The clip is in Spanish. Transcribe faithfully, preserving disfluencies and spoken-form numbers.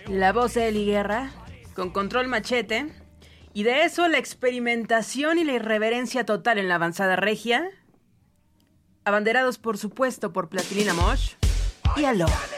La voz de Eli Guerra, con Control Machete. Y de eso, la experimentación y la irreverencia total en la avanzada regia. Abanderados, por supuesto, por Plastilina Mosh y Aló.